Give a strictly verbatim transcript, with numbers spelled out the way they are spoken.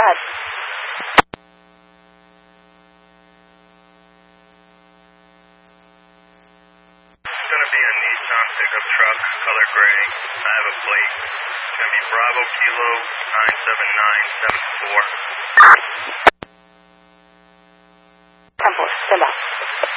ahead. It's going to be a Nissan pickup truck, color gray. I have a plate. It's going to be Bravo Kilo nine seven nine seven four. ten four, stand by.